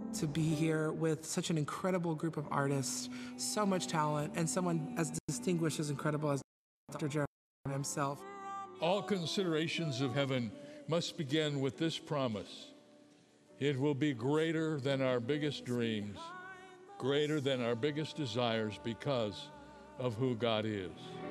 to be here with such an incredible group of artists, so much talent, and someone as distinguished, as incredible as Dr. Jeremiah himself. All considerations of heaven must begin with this promise. It will be greater than our biggest dreams, greater than our biggest desires because of who God is.